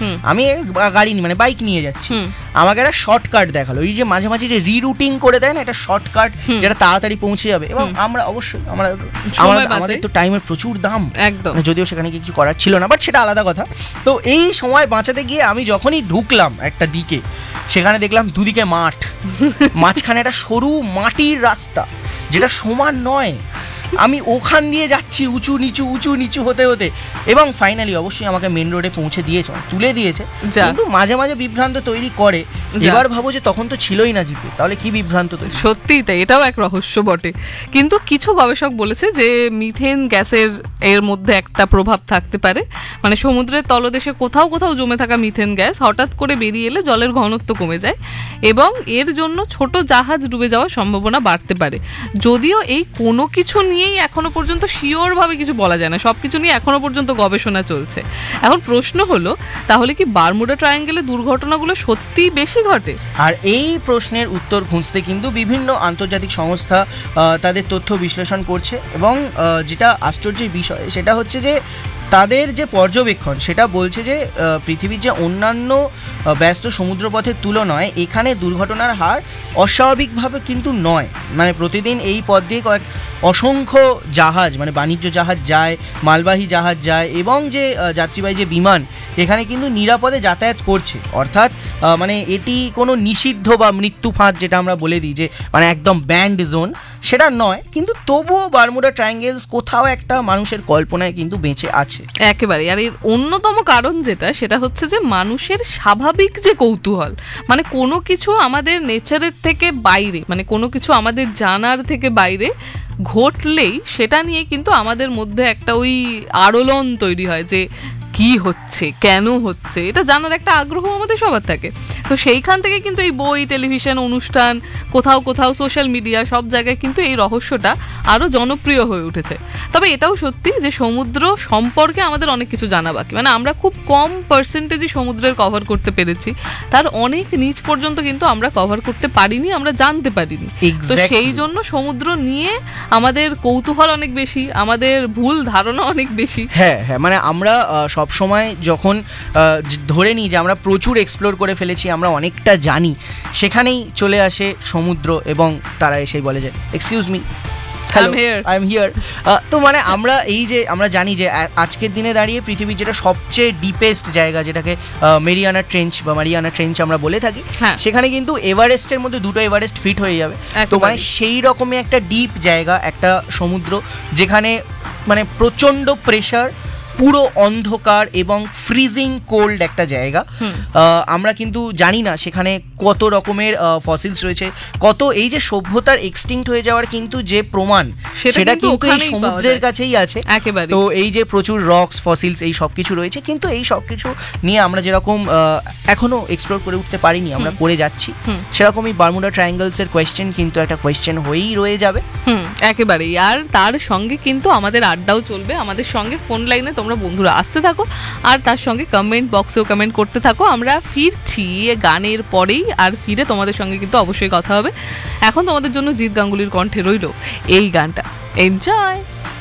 আমি গাড়ি মানে বাইক নিয়ে যাচ্ছি, আমাকে একটা শর্টকাট দেখালো, এই যে মাঝে মাঝে যে রিরুটিং করে দেয় না, একটা শর্টকাট যেটা তাড়াতাড়ি পৌঁছে যাবে। এবং আমরা অবশ্যই আমাদের তো টাইমের প্রচুর দাম, একদম, যদিও সেখানে কিছু করার ছিল না, বাট সেটা আলাদা কথা। তো এই সময় বাঁচাতে গিয়ে আমি যখনই ঢুকলাম একটা দিকে, সেখানে দেখলাম দুদিকে মাঠ, মাঝখানে একটা সরু মাটির রাস্তা যেটা সমান নয়, আমি ওখান দিয়ে যাচ্ছি উঁচু নিচু হতে হতে, এবং ফাইনালি অবশ্যই আমাকে মেন রোডে পৌঁছে দিয়েছে, তুলে দিয়েছে, কিন্তু মাঝে মাঝে বিভ্রান্ত তৈরি করে। এবার ভাবো যে তখন তো ছিলই না জিপিএস, তাহলে কি বিভ্রান্ত তৈরি। সত্যিই তাই, এটাও এক রহস্য বটে। কিন্তু কিছু গবেষক বলেছে যে মিথেন গ্যাসের এর মধ্যে একটা প্রভাব থাকতে পারে, মানে সমুদ্রের তলদেশে কোথাও কোথাও জমে থাকা মিথেন গ্যাস হঠাৎ করে বেরিয়ে এলে জলের ঘনত্ব কমে যায় এবং এর জন্য ছোট জাহাজ ডুবে যাওয়ার সম্ভাবনা বাড়তে পারে। যদিও এই কোনো কিছু নিয়েই এখনো পর্যন্ত শিওর ভাবে কিছু বলা যায় না, সবকিছু নিয়ে এখনো পর্যন্ত গবেষণা চলছে। এখন প্রশ্ন হলো, তাহলে কি বারমুডা ট্রায়াঙ্গেলে দুর্ঘটনাগুলো সত্যিই বেশি ঘটে? আর এই প্রশ্নের উত্তর খুঁজতে কিন্তু বিভিন্ন আন্তর্জাতিক সংস্থা তাদের তথ্য বিশ্লেষণ করছে, এবং যেটা আশ্চর্যের বিষয় সেটা হচ্ছে যে তাদের যে পর্যবেক্ষণ সেটা বলছে যে পৃথিবীর যে অন্যান্য ব্যস্ত সমুদ্রপথের তুলনায় এখানে দুর্ঘটনার হার অস্বাভাবিকভাবে কিন্তু নয়। মানে প্রতিদিন এই পথ দিয়ে অসংখ্য জাহাজ, মানে বাণিজ্য জাহাজ যায়, মালবাহী জাহাজ যায়, এবং যে যাত্রীবাহী যে বিমান এখানে কিন্তু নিরাপদে যাতায়াত করছে। অর্থাৎ মানে এটি কোনো নিষিদ্ধ বা মৃত্যু ফাঁদ যেটা আমরা বলে দিই যে মানে একদম ব্যান্ড জোন, সেটা নয়, কিন্তু তবুও বারমুডা ট্রায়াঙ্গেলস কোথাও একটা মানুষের কল্পনায় কিন্তু বেঁচে আছে একেবারে। আর এর অন্যতম কারণ যেটা, সেটা হচ্ছে যে মানুষের স্বাভাবিক যে কৌতূহল, মানে কোনো কিছু আমাদের নেচারের থেকে বাইরে, মানে কোনো কিছু আমাদের জানার থেকে বাইরে ঘটলেই সেটা নিয়ে কিন্তু আমাদের মধ্যে একটা ওই আলোড়ন তৈরি হয় যে কি হচ্ছে, কেন হচ্ছে, এটা জানার একটা আগ্রহ আমাদের সবার থাকে। তো সেইখান থেকে কিন্তু এই বই, টেলিভিশন, অনুষ্ঠান, কোথাও কোথাও সোশ্যাল মিডিয়া, সব জায়গায় কিন্তু এই রহস্যটা আরও জনপ্রিয় হয়ে উঠেছে। তবে এটাও সত্যি যে সমুদ্র সম্পর্কে আমাদের অনেক কিছু জানা বাকি, মানে আমরা খুব কম পার্সেন্টেজই সমুদ্রের কভার করতে পেরেছি, তার অনেক নিচ পর্যন্ত কিন্তু আমরা কভার করতে পারিনি, আমরা জানতে পারিনি। তো সেই জন্য সমুদ্র নিয়ে আমাদের কৌতূহল অনেক বেশি, আমাদের ভুল ধারণা অনেক বেশি। হ্যাঁ, মানে আমরা সব সময় যখন ধরে নিই যে আমরা প্রচুর এক্সপ্লোর করে ফেলেছি, আমরা অনেকটা জানি, সেখানেই চলে আসে সমুদ্র এবং তারা এসেই বলে যে excuse me, hello, I am here. তো মানে আমরা এই যে আমরা জানি যে আজকের দিনে দাঁড়িয়ে পৃথিবীর যেটা সবচেয়ে ডিপেস্ট জায়গা, যেটাকে মেরিয়ানা ট্রেঞ্চ বা মারিয়ানা ট্রেঞ্চ আমরা বলে থাকি, সেখানে কিন্তু এভারেস্টের মধ্যে দুটো এভারেস্ট ফিট হয়ে যাবে। তো মানে সেই রকমই একটা ডিপ জায়গা, একটা সমুদ্র যেখানে মানে প্রচণ্ড প্রেশার, পুরো অন্ধকার এবং ফ্রিজিং কোল্ড একটা জায়গা। আমরা কিন্তু জানি না সেখানে কত রকমের ফসিলস রয়েছে, কত এই যে সভ্যতার এক্সটিংক্ট হয়ে যাওয়ার কিন্তু যে প্রমাণ, সেটা কিন্তু এই সমুদ্রের কাছেই আছে। তো এই যে প্রচুর রকস, ফসিলস, এই সব কিছু রয়েছে, কিন্তু এই সব কিছু নিয়ে আমরা যেরকম এখনো এক্সপ্লোর করে উঠতে পারিনি, আমরা করে যাচ্ছি, সেরকমই বারমুডা ট্রায়াঙ্গেলস এর কোয়েশ্চেন কিন্তু একটা কোয়েশ্চেন হয়েই রয়ে যাবে। একেবারেই। আর তার সঙ্গে কিন্তু আমাদের আড্ডাও চলবে, আমাদের সঙ্গে ফোন লাইনে তোমরা বন্ধুরা আসতে থাকো, আর তার সঙ্গে কমেন্ট বক্সেও কমেন্ট করতে থাকো। আমরা ফিরছি গানের পরেই, আর ফিরে তোমাদের সঙ্গে কিন্তু অবশ্যই কথা হবে। এখন তোমাদের জন্য জিৎ গাঙ্গুলির কণ্ঠে রইল এই গানটা, এনজয়।